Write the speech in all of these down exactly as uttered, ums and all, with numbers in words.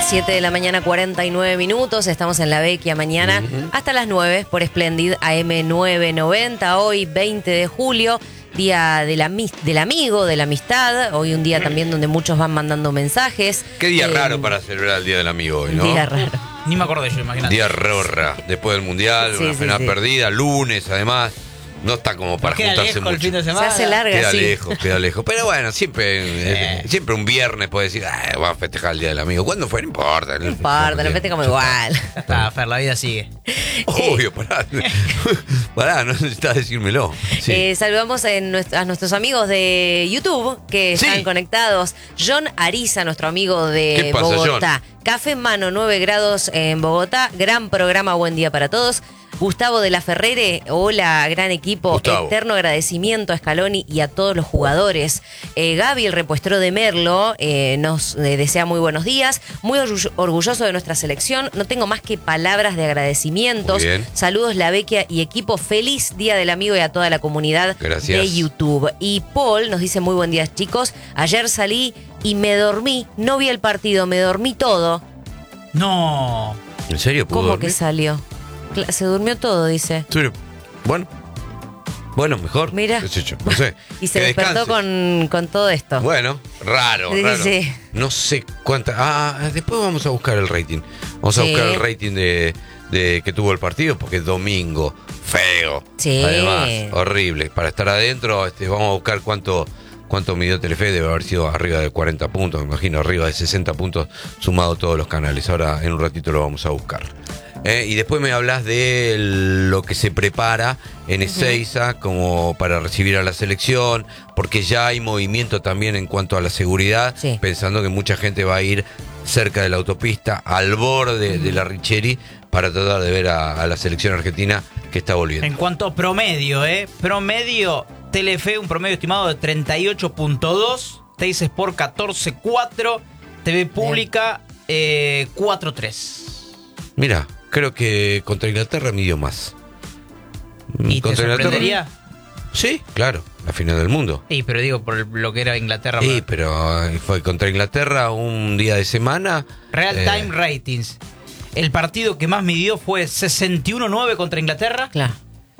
las siete de la mañana, cuarenta y nueve minutos. Estamos en La Vecchia mañana uh-huh. hasta las nueve por Splendid A M novecientos noventa. Hoy, veinte de julio, día del, ami- del amigo, de la amistad. Hoy un día también donde muchos van mandando mensajes. Qué día eh, raro para celebrar el Día del Amigo hoy, ¿no? Día raro. Ni me acordé yo, imagínate. Día rorra. Después del Mundial, sí, una sí, final sí. perdida, lunes además. No está como para queda juntarse lejos mucho. El fin de semana. Se hace larga, queda sí. lejos, queda lejos. Pero bueno, siempre, eh. eh, siempre un viernes puede decir, vamos a festejar el Día del Amigo. ¿Cuándo fue? No importa. No importa, lo festejamos igual. Ya está, Fer, la vida sigue. Obvio, pará. Pará, no necesitas decírmelo. Sí. Eh, saludamos en nuestro, a nuestros amigos de YouTube que sí. están conectados. John Ariza, nuestro amigo de ¿Qué pasa, Bogotá. John? Café en mano, nueve grados en Bogotá. Gran programa, buen día para todos. Gustavo de la Ferrere, hola, gran equipo. Gustavo. Eterno agradecimiento a Scaloni y a todos los jugadores. Eh, Gaby, el repuestero de Merlo, eh, nos eh, desea muy buenos días. Muy orgullo- orgulloso de nuestra selección. No tengo más que palabras de agradecimientos. Saludos, La Vecchia y equipo. Feliz Día del Amigo y a toda la comunidad Gracias. de YouTube. Y Paul nos dice muy buen día, chicos. Ayer salí y me dormí. No vi el partido, me dormí todo. No. ¿En serio? ¿Pudo ¿Cómo dormir? que salió? Se durmió todo, dice. Sí. Bueno. Bueno, mejor. Mira. ¿Qué sé yo? No sé. Y se Que despertó con, con todo esto. Bueno, raro, Sí, raro. sí. No sé cuánta. Ah, después vamos a buscar el rating. Vamos a Sí. buscar el rating de, de que tuvo el partido, porque es domingo. Feo. Sí. Además, horrible. Para estar adentro, este, vamos a buscar cuánto. ¿Cuánto midió Telefe? Debe haber sido arriba de cuarenta puntos, me imagino, arriba de sesenta puntos sumado todos los canales. Ahora en un ratito lo vamos a buscar. Eh, y después me hablas de lo que se prepara en Ezeiza como para recibir a la selección, porque ya hay movimiento también en cuanto a la seguridad, Sí. pensando que mucha gente va a ir cerca de la autopista, al borde de la Richeri, para tratar de ver a, a la selección argentina que está volviendo. En cuanto a promedio, ¿eh? Promedio, Telefe, un promedio estimado de treinta y ocho punto dos, Teis Sport catorce punto cuatro, T V Pública eh, cuatro punto tres. Mira, creo que contra Inglaterra midió más. ¿Y te Contra sorprendería? Sí, claro, la final del mundo. Sí, pero digo, por lo que era Inglaterra. Sí, pero eh, fue contra Inglaterra un día de semana. Real eh, Time Ratings. El partido que más midió fue sesenta y uno nueve contra Inglaterra. Claro.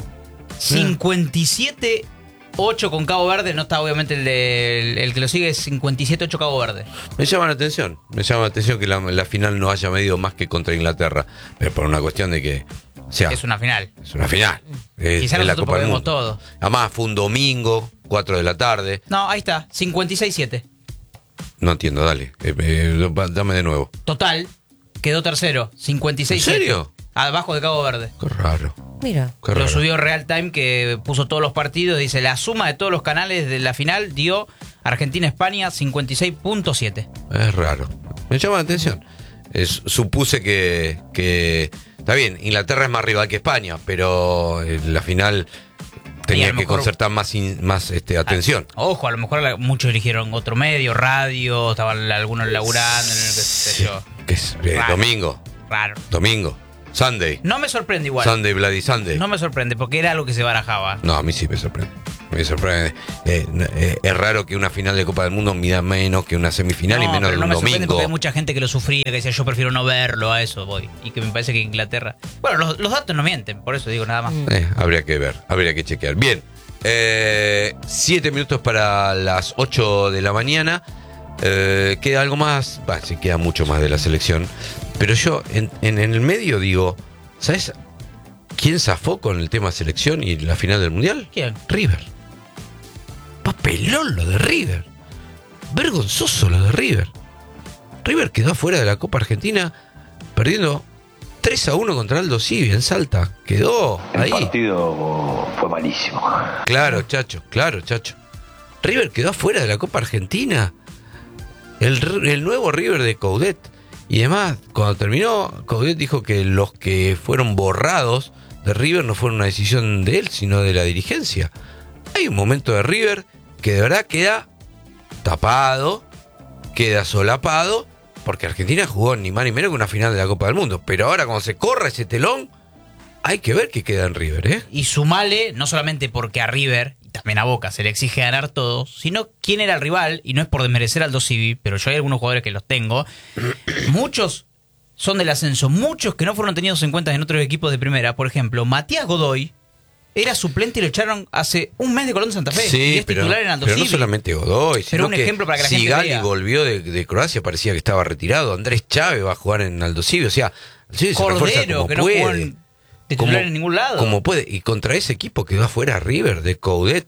cincuenta y siete ocho con Cabo Verde. No está obviamente el, de, el, el que lo sigue es cincuenta y siete ocho Cabo Verde. Me llama la atención, me llama la atención que la, la final no haya medido más que contra Inglaterra, pero por una cuestión de que, o sea, Es una final. es una final. Es, Quizá es la nosotros Copa del podemos Mundo. todo. Además fue un domingo, cuatro de la tarde. No, ahí está, cincuenta y seis siete. No entiendo, dale, eh, eh, dame de nuevo. Total, quedó tercero, cincuenta y seis siete. ¿En serio? Abajo de Cabo Verde. Qué raro. Mira. Qué Lo raro. subió Real Time, que puso todos los partidos. Dice, la suma de todos los canales de la final dio Argentina-España cincuenta y seis punto siete. Es raro. Me llama la atención. Es, supuse que, que... Está bien, Inglaterra es más rival que España, pero en la final Y a tenía lo que mejor- concertar más, in- más este, atención. Ojo, a lo mejor la- muchos eligieron otro medio, radio, estaban algunos laburando, en el, qué sé yo. Que es eh, Raro. domingo, Raro. domingo, Sunday. No me sorprende igual. Sunday, Bloody Sunday. No me sorprende, porque era algo que se barajaba. No, a mí sí me sorprende. Me sorprende. Eh, eh, es raro que una final de Copa del Mundo mida menos que una semifinal No, y menos pero de no un me sorprende domingo. porque hay mucha gente que lo sufría, que decía yo prefiero no verlo, a eso voy. Y que me parece que Inglaterra... Bueno, los, los datos no mienten, por eso digo nada más. Eh, habría que ver, habría que chequear. Bien, eh, siete minutos para las ocho de la mañana. Eh, queda algo más, bah, sí, queda mucho más de la selección. Pero yo en, en, en el medio digo, ¿sabes quién zafó con el tema selección y la final del Mundial? ¿Quién? River. Papelón lo de River. Vergonzoso lo de River. River quedó afuera de la Copa Argentina perdiendo tres a uno contra Aldo Civi en Salta. Quedó ahí. El partido fue malísimo. Claro, Chacho, claro, Chacho. River quedó afuera de la Copa Argentina. El, el nuevo River de Coudet. Y además, cuando terminó, Coudet dijo que los que fueron borrados de River no fueron una decisión de él, sino de la dirigencia. Hay un momento de River que de verdad queda tapado, queda solapado, porque Argentina jugó ni más ni menos que una final de la Copa del Mundo. Pero ahora cuando se corra ese telón, hay que ver qué queda en River, ¿eh? Y sumale, no solamente porque a River, también a Boca se le exige ganar todo, sino quién era el rival, y no es por desmerecer al Aldo Civi, pero yo hay algunos jugadores que los tengo. Muchos son del ascenso, muchos que no fueron tenidos en cuenta en otros equipos de primera. Por ejemplo, Matías Godoy era suplente y lo echaron hace un mes de Colón de Santa Fe. Sí, y es pero, titular en Aldo pero no Civi. solamente Godoy, Pero sino un que ejemplo para que la gente Sigali vea. volvió de, de Croacia, parecía que estaba retirado. Andrés Chávez va a jugar en Aldo Civi, o sea, sí, se refuerza Cordero, como que no puede. jugó en titular en ningún lado. Como puede. Y contra ese equipo quedó afuera River de Coudet.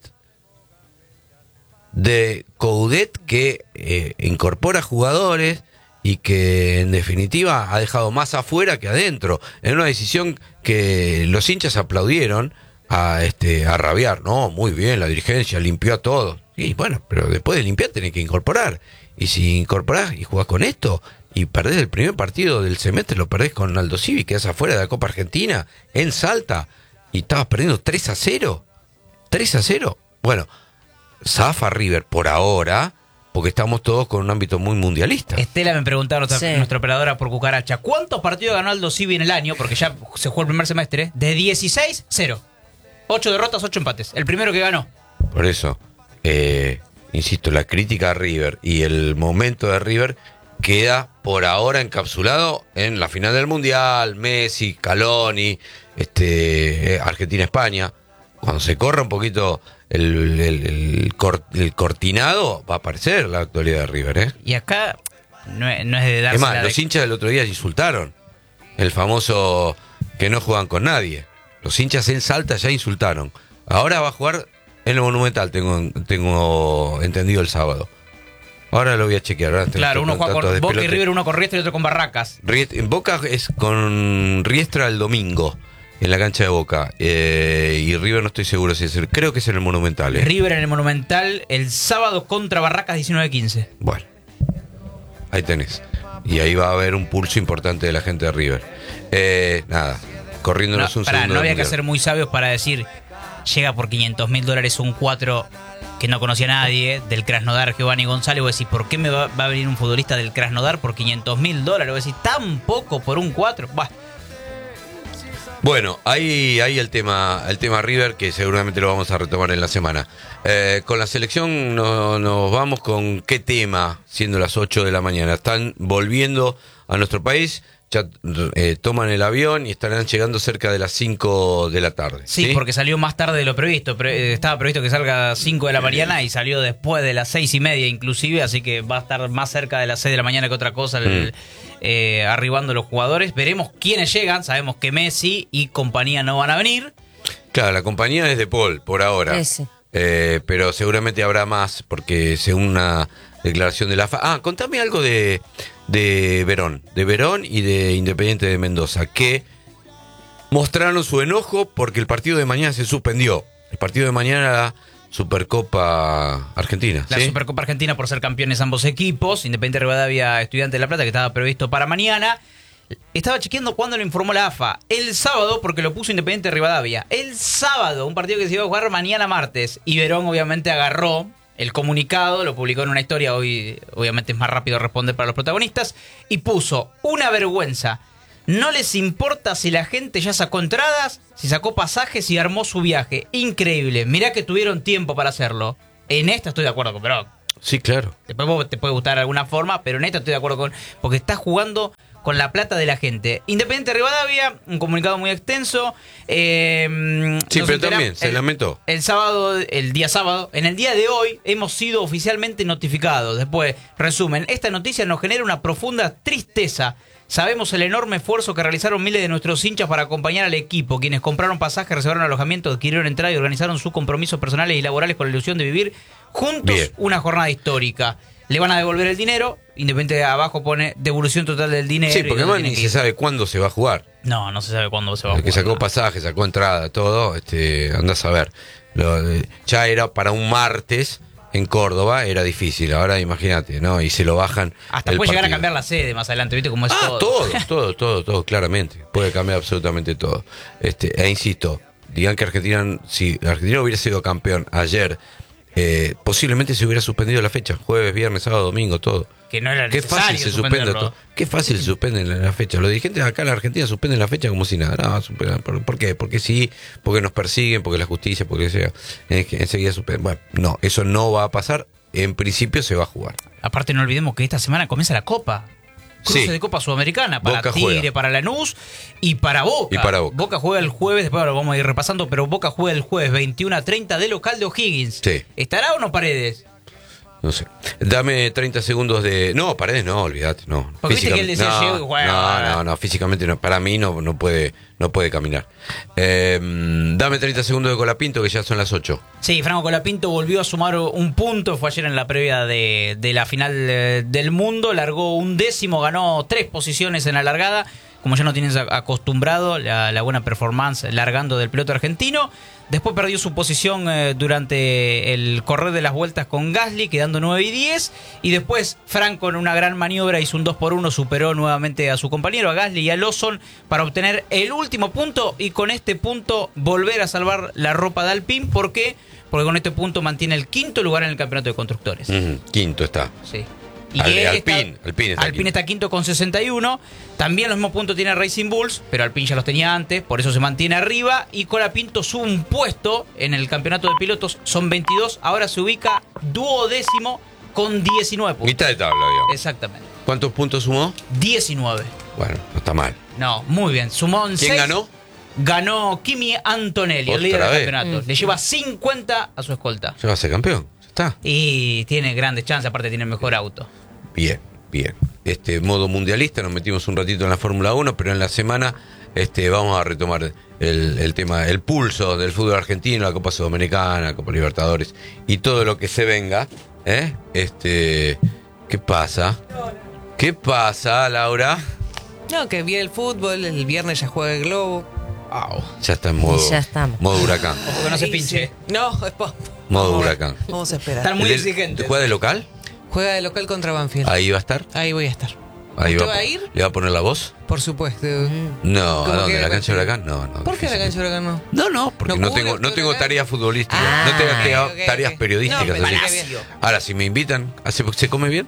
De Coudet que eh, incorpora jugadores y que en definitiva ha dejado más afuera que adentro. En una decisión que los hinchas aplaudieron a este a rabiar. No, muy bien, la dirigencia limpió a todos. Y bueno, pero después de limpiar tenés que incorporar. Y si incorporás y jugás con esto y perdés el primer partido del semestre, lo perdés con Aldo Civi, quedás afuera de la Copa Argentina, en Salta, y estabas perdiendo tres a cero. tres a cero. Bueno, zafa River por ahora, porque estamos todos con un ámbito muy mundialista. Estela me preguntaba, nuestra, Sí. nuestra operadora por cucaracha, ¿cuántos partidos ganó Aldo Civi en el año? Porque ya se jugó el primer semestre. De dieciséis, cero. ocho derrotas, ocho empates. El primero que ganó. Por eso, eh, insisto, la crítica a River y el momento de River queda por ahora encapsulado en la final del Mundial, Messi, Scaloni, este, eh, Argentina-España. Cuando se corra un poquito el, el, el, cor- el cortinado, va a aparecer la actualidad de River, ¿eh? Y acá no es, no es de darse Es más, la los de- hinchas del otro día insultaron. El famoso que no juegan con nadie. Los hinchas en Salta ya insultaron. Ahora va a jugar en el Monumental, tengo, tengo entendido el sábado. Ahora lo voy a chequear. Ahora tengo Claro, uno tantos juega con Boca y despelotes. River, uno con Riestra y otro con Barracas. Riet- en Boca es con Riestra el domingo, en la cancha de Boca. Eh, y River no estoy seguro si es el... Creo que es en el Monumental. ¿eh? River en el Monumental el sábado contra Barracas diecinueve quince. Bueno, ahí tenés. Y ahí va a haber un pulso importante de la gente de River. Eh, nada, corriéndonos No, un pará, segundo. no del había que Mundial. ser muy sabios para decir, llega por quinientos mil dólares un cuatro que no conocía a nadie, del Krasnodar, Giovanni González. Vos decís, ¿por qué me va, va a venir un futbolista del Krasnodar por quinientos mil dólares? Vos decís, ¿tan poco por un cuatro? Bah. Bueno, ahí, ahí el tema, el tema River, que seguramente lo vamos a retomar en la semana. Eh, con la selección no, nos vamos con qué tema, siendo las ocho de la mañana. Están volviendo a nuestro país, ya eh, toman el avión y estarán llegando cerca de las cinco de la tarde. Sí, Sí, porque salió más tarde de lo previsto. Pre- estaba previsto que salga a las cinco de la mañana y salió después de las seis y media inclusive, así que va a estar más cerca de las seis de la mañana que otra cosa el, Mm. eh, arribando los jugadores. Veremos quiénes llegan. Sabemos que Messi y compañía no van a venir. Claro, la compañía es de Paul, por ahora. Ese. Eh, pero seguramente habrá más, porque según una declaración de la F A... Ah, contame algo de, de Verón, de Verón y de Independiente de Mendoza, que mostraron su enojo porque el partido de mañana se suspendió. El partido de mañana era la Supercopa Argentina. La ¿sí? Supercopa Argentina por ser campeones ambos equipos. Independiente Rivadavia, Estudiante de La Plata, que estaba previsto para mañana. Estaba chequeando cuándo lo informó la A F A. El sábado, porque lo puso Independiente Rivadavia. El sábado, un partido que se iba a jugar mañana martes. Y Verón obviamente agarró el comunicado, lo publicó en una historia. Hoy obviamente es más rápido responder para los protagonistas. Y puso, una vergüenza. No les importa si la gente ya sacó entradas, si sacó pasajes y armó su viaje. Increíble. Mirá que tuvieron tiempo para hacerlo. En esta estoy de acuerdo con Verón. Sí, claro. Después vos te puede gustar de alguna forma, pero en esta estoy de acuerdo con... Porque estás jugando con la plata de la gente. Independiente Rivadavia, un comunicado muy extenso. Eh, Sí, nos pero entera- también se el- lamentó. El sábado, el día sábado, en el día de hoy, hemos sido oficialmente notificados. Después, resumen, esta noticia nos genera una profunda tristeza. Sabemos el enorme esfuerzo que realizaron miles de nuestros hinchas para acompañar al equipo, quienes compraron pasajes, reservaron alojamiento, adquirieron entrada y organizaron sus compromisos personales y laborales con la ilusión de vivir juntos Bien. una jornada histórica. Le van a devolver el dinero, Independiente de abajo pone devolución total del dinero. Sí, y porque no además tienen ni que se ir. sabe cuándo se va a jugar. No, no se sabe cuándo se va a El que jugar, sacó no. pasaje, sacó entrada, todo, este, andás a ver. Lo, eh, ya era para un martes en Córdoba, era difícil. Ahora imagínate, ¿no? Y se lo bajan. Hasta el puede llegar a partido. cambiar la sede más adelante, ¿viste cómo es Ah, todo? todo, todo, todo, todo, claramente. Puede cambiar absolutamente todo. Este, e insisto, digan que Argentina, si Argentina hubiera sido campeón ayer, eh, posiblemente se hubiera suspendido la fecha, jueves, viernes, sábado, domingo, todo. que no era Qué necesario fácil se suspende suspenderlo. todo. Qué fácil se suspenden la fecha. Los dirigentes acá en la Argentina suspenden la fecha como si nada. No, suspenden. ¿Por, por qué? Porque sí, porque nos persiguen, porque la justicia, porque sea. Es que enseguida suspenden. Bueno, no, eso no va a pasar. En principio se va a jugar. Aparte no olvidemos que esta semana comienza la Copa. Cruce Sí. de Copa Sudamericana para Boca Tigre, juega. para Lanús y para Boca. Y para Boca. juega el jueves, después lo vamos a ir repasando, pero Boca juega el jueves veintiuno a treinta de local de O'Higgins. Sí. ¿Estará o no Paredes? No sé. Dame treinta segundos de. No, Paredes no, olvídate, no. Porque viste que él decía, no, llego y juega. no, no, no, físicamente no. Para mí no, no puede, no puede caminar. Eh, dame treinta segundos de Colapinto, que ya son las ocho. Sí, Franco Colapinto volvió a sumar un punto, fue ayer en la previa de, de la final eh, del mundo, largó un décimo, ganó tres posiciones en la largada, como ya no tienes acostumbrado la, la buena performance largando del piloto argentino. Después perdió su posición eh, durante el correr de las vueltas con Gasly, quedando nueve y diez. Y después Franco en una gran maniobra hizo un dos por uno, superó nuevamente a su compañero, a Gasly y a Lawson, para obtener el último punto y con este punto volver a salvar la ropa de Alpine. ¿Por qué? Porque con este punto mantiene el quinto lugar en el campeonato de constructores. Ujú, quinto está. Sí. Al- él Alpine, está- Alpine está Alpine quinto. está quinto con sesenta y uno. También los mismos puntos tiene Racing Bulls, pero Alpine ya los tenía antes, por eso se mantiene arriba. Y Colapinto sube un puesto en el campeonato de pilotos, son veintidós. Ahora se ubica duodécimo con diecinueve puntos. Mitad de tabla, digamos. Exactamente. ¿Cuántos puntos sumó? diecinueve. Bueno, no está mal. No, muy bien. Sumó en ¿Quién seis. ganó? Ganó Kimi Antonelli, el Otra líder del vez. campeonato. Le lleva cincuenta a su escolta. Ya va a ser campeón. Ya está. Y tiene grandes chances, aparte tiene el mejor auto. Bien, bien. Este modo mundialista, nos metimos un ratito en la Fórmula uno, pero en la semana este, vamos a retomar el, el tema, el pulso del fútbol argentino, la Copa Sudamericana, la Copa Libertadores y todo lo que se venga. ¿eh? Este, ¿qué pasa? ¿Qué pasa, Laura? No, que viene el fútbol, el viernes ya juega el Globo. Wow. Ya está en modo, Y ya estamos. modo huracán. Ojo que no se Sí, pinche. sí. No, es po- Modo vamos a- huracán. Vamos a esperar. Están muy ¿El de- exigentes. ¿Juega de local? Juega de local contra Banfield. Ahí va a estar. Ahí voy a estar. Ahí ¿Usted va, va a ir? ¿Le va a poner la voz? Por supuesto. No, ¿a ¿Cómo dónde? que ¿La va cancha de a huracán? No, no. ¿Por qué la difícil. cancha de huracán no? No, no, porque ¿No no, tengo, cubre no usted tengo huracán? tareas futbolísticas, Ah, no tengo tarea- ok, ok, tareas ok. periodísticas. No, pero así. qué bien. Ahora, si me invitan, ¿hace- ¿se come bien?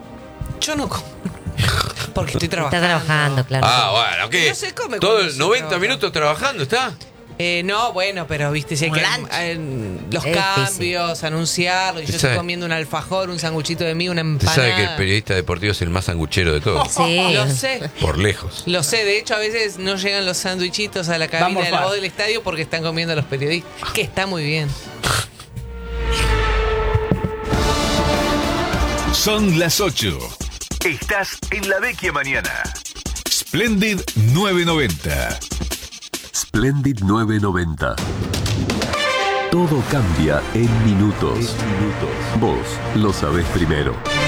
Yo no como. Porque estoy Está trabajando. trabajando, claro. Ah, bueno, ¿qué? No se come Todo cuando el se noventa trabaja. minutos trabajando, ¿está? Eh, no, bueno, pero viste, si hay Un que lunch. eh, los Es difícil. cambios, anunciarlo. Y yo Usted estoy sabe- comiendo un alfajor, un sanguchito de mí, una Usted empanada. sabe que el periodista deportivo es el más sanguchero de todos, Sí. Lo sé. por lejos. Lo sé, de hecho a veces no llegan los sándwichitos a la cabina Vamos, de la Faz. voz del estadio porque están comiendo los periodistas, que está muy bien. Son las ocho. Estás en la vecchia mañana. Splendid nueve noventa. Splendid nueve noventa. Todo cambia en minutos. Vos lo sabés primero.